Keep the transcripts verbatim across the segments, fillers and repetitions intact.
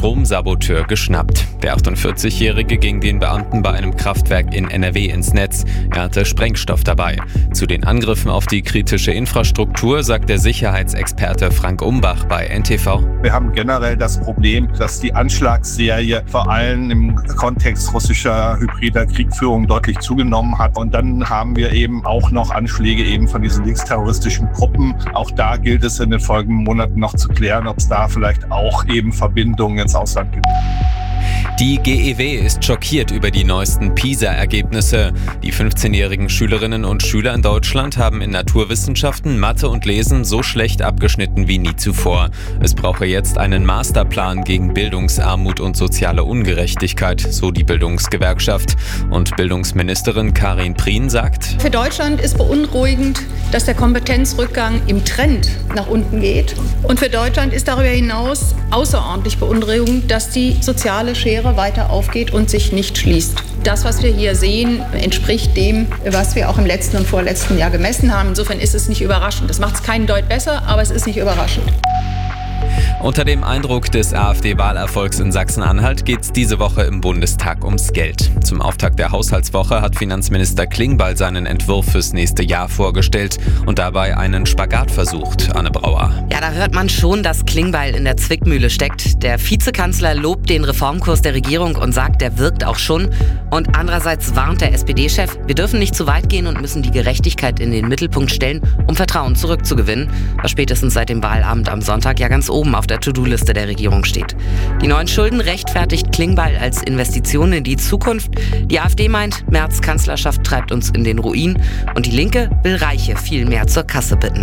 Stromsaboteur geschnappt. Der achtundvierzigjährige ging den Beamten bei einem Kraftwerk in N R W ins Netz. Er hatte Sprengstoff dabei. Zu den Angriffen auf die kritische Infrastruktur sagt der Sicherheitsexperte Frank Umbach bei N T V. Wir haben generell das Problem, dass die Anschlagsserie vor allem im Kontext russischer hybrider Kriegführung deutlich zugenommen hat. Und dann haben wir eben auch noch Anschläge eben von diesen linksterroristischen Gruppen. Auch da gilt es in den folgenden Monaten noch zu klären, ob es da vielleicht auch eben Verbindungen ins Ausland gibt. Die G E W ist schockiert über die neuesten PISA-Ergebnisse. Die fünfzehnjährigen Schülerinnen und Schüler in Deutschland haben in Naturwissenschaften, Mathe und Lesen so schlecht abgeschnitten wie nie zuvor. Es brauche jetzt einen Masterplan gegen Bildungsarmut und soziale Ungerechtigkeit, so die Bildungsgewerkschaft. Und Bildungsministerin Karin Prien sagt: Für Deutschland ist beunruhigend, dass der Kompetenzrückgang im Trend nach unten geht. Und für Deutschland ist darüber hinaus außerordentlich beunruhigend, dass die soziale Schere weiter aufgeht und sich nicht schließt. Das, was wir hier sehen, entspricht dem, was wir auch im letzten und vorletzten Jahr gemessen haben. Insofern ist es nicht überraschend. Das macht es keinen Deut besser, aber es ist nicht überraschend. Unter dem Eindruck des AfD-Wahlerfolgs in Sachsen-Anhalt geht es diese Woche im Bundestag ums Geld. Zum Auftakt der Haushaltswoche hat Finanzminister Klingbeil seinen Entwurf fürs nächste Jahr vorgestellt und dabei einen Spagat versucht. Anne Brauer. Ja, da hört man schon, dass Klingbeil in der Zwickmühle steckt. Der Vizekanzler lobt den Reformkurs der Regierung und sagt, der wirkt auch schon. Und andererseits warnt der S P D-Chef, wir dürfen nicht zu weit gehen und müssen die Gerechtigkeit in den Mittelpunkt stellen, um Vertrauen zurückzugewinnen, was spätestens seit dem Wahlabend am Sonntag ja ganz oben auf der To-Do-Liste der Regierung steht. Die neuen Schulden rechtfertigt Klingbeil als Investition in die Zukunft. Die AfD meint, Merz' Kanzlerschaft treibt uns in den Ruin. Und die Linke will Reiche viel mehr zur Kasse bitten.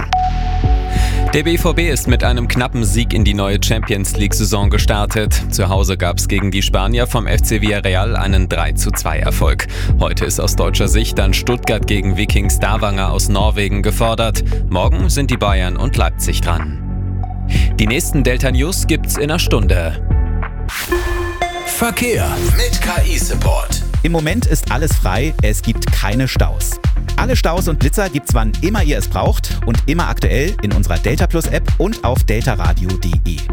Der B V B ist mit einem knappen Sieg in die neue Champions-League-Saison gestartet. Zu Hause gab es gegen die Spanier vom F C Villarreal einen drei zu zwei Erfolg. Heute ist aus deutscher Sicht dann Stuttgart gegen Viking Stavanger aus Norwegen gefordert. Morgen sind die Bayern und Leipzig dran. Die nächsten Delta News gibt's in einer Stunde. Verkehr mit K I-Support. Im Moment ist alles frei, es gibt keine Staus. Alle Staus und Blitzer gibt's, wann immer ihr es braucht und immer aktuell in unserer Delta Plus App und auf deltaradio punkt de.